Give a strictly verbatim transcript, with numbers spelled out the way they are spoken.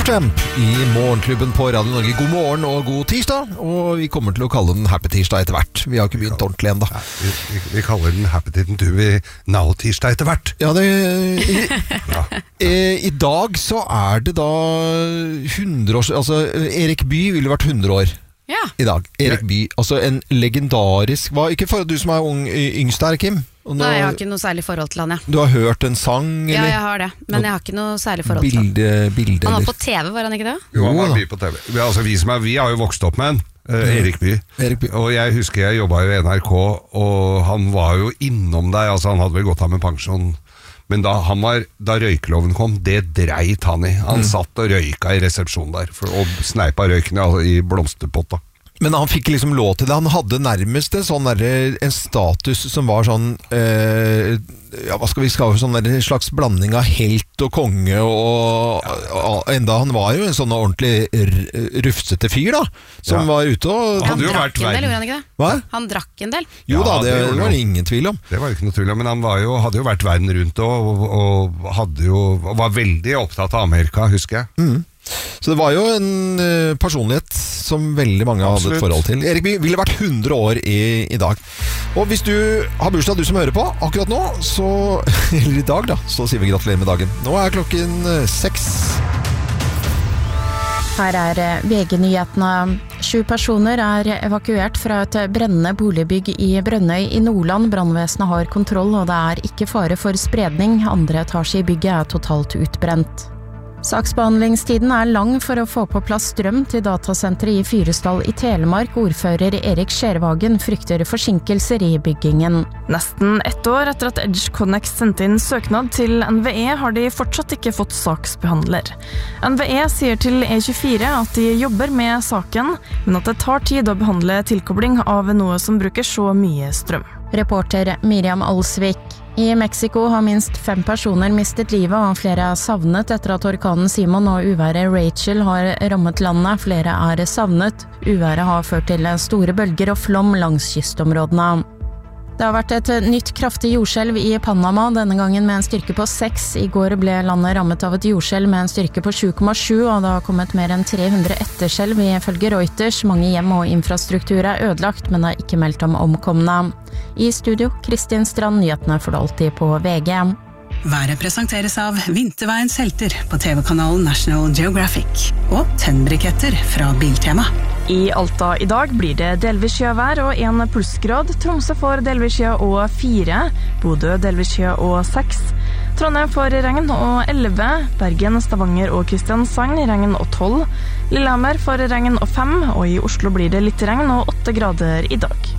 Supertramp i Morgenklubben på Radio Norge. God morgen og god tirsdag, og vi kommer til å kalle den Happy Tirsdag etter hvert. Vi har ikke begynt ordentlig enda. Ja, vi, vi, vi kaller den Happy Tirsdag Now Tirsdag etter hvert. Ja, det, i, ja. Eh, I dag så er det da hundre år, altså Erik Bye ville vært hundre år. Ja. I dag. Erik Bye, altså en legendarisk, hva, ikke for du som er ung, yngst her, Kim? Nå, Nei, jeg har ikke noe særlig forhold til han, ja. Du har hørt en sang, eller? Ja, jeg har det, men jeg har ikke noe særlig forhold til han. Bilde, bilde, han var eller? på T V, var han ikke det? Jo, han var mye på T V. Vi, altså, vi, som er, vi har jo vokst opp med han, eh, Erik Bye. Erik Bye. Og jeg husker jeg jobbet jo i N R K, og han var jo innom deg, altså han hadde vel gått av med pensjon. Men da, han var, da røykeloven kom, det dreit han i. Han mm. satt og røyka i resepsjonen der, for, og sneipa røyken i blomsterpotta. Men han fikk liksom lov til det. Han hadde nærmest en, sånn der, en status som var sånn eh, ja, hva skal vi skape, sånn der, en slags blanding av helt og konge og, og enda han var jo en sånn ordentlig rufsete fyr da, som ja. var ute og han drakk en del, gjorde han ikke det? Hva? Han drakk en del. Jo da, det, det, det var det ingen tvil om. Det var ikke noe tvil om, men han var jo, hadde jo vært verden rundt og, og, og hadde jo, var veldig opptatt av Amerika, husker jeg. Mm. Så det var jo en uh, personlighet som veldig mange Absolutt. hadde et forhold til. Erik Bye ville vært hundre år i, i dag. Og hvis du har bursdag, du som hører på akkurat nå, så, eller i dag da, så sier vi gratulerer med dagen. Nå er klokken uh, seks. Her er V G-nyhetene. Sju personer er evakuert fra et brennende boligbygg i Brønnøy i Nordland. Brannvesenet har kontroll, og det er ikke fare for spredning. Andre etasje i bygget er totalt utbrent. Saksbehandlingstiden er lang for å få på plass strøm til datasenteret i Fyresdal i Telemark. Ordfører Erik Skjervagen frykter forsinkelser i byggingen. Nesten ett år etter at EdgeConnex sendte inn søknad til N V E, har de fortsatt ikke fått saksbehandler. N V E sier til E tjuefire at de jobber med saken, men at det tar tid å behandle tilkobling av noe som bruker så mye strøm. Reporter Miriam Alsvik. I Mexico har minst fem personer mistet livet, og flere er savnet etter at orkanen Simon og uværet Rachel har rammet landet. Flere er savnet. Uværet har ført til store bølger og flom langs kystområdene. Det har vært et nytt kraftig jordskjelv i Panama, denne gangen med en styrke på seks. I går ble landet rammet av et jordskjelv med en styrke på sju komma sju, og det har kommet mer enn tre hundre etterskjelv ifølge Reuters. Mange hjem og infrastruktur er ødelagt, men det er ikke meldt om omkomne. I studio, Kristin Strand, nyhetene får du alltid på V G. Været presenteres av Vinterveiens helter på T V-kanalen National Geographic og tennbriketter fra Biltema. I Alta i dag blir det delvis skjøvær og en plussgrad. Tromsø får delvis skjø og fire. Bodø delvis skjø og seks. Trondheim får regn og elleve. Bergen, Stavanger og Kristiansand regn og tolv. Lillehammer får regn og fem. Og i Oslo blir det litt regn og åtte grader i dag.